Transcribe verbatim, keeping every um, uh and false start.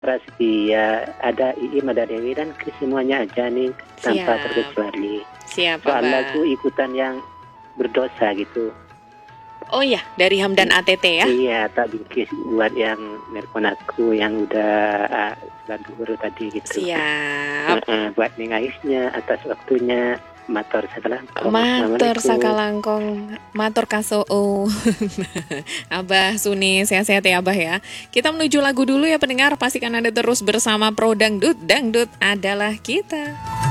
Prasti ya, ada Iim, ada Dewi dan semuanya aja nih tanpa Siap. terkecuali. Siap, Soal Abah. lagu ikutan yang berdosa gitu. Oh iya, dari Hamdan A T T ya? Iya, tak bingkis buat yang nelpon aku yang udah uh, selang guru tadi gitu. Siap. Uh-uh, buat nengaisnya atas waktunya. Matur sakalangkong. Matur Assalamualaikum. sakalangkong, matur kasoo. Abah Suni, sehat-sehat ya Abah ya. Kita menuju lagu dulu ya pendengar, pastikan Anda terus bersama Pro Dangdut, Dangdut adalah kita.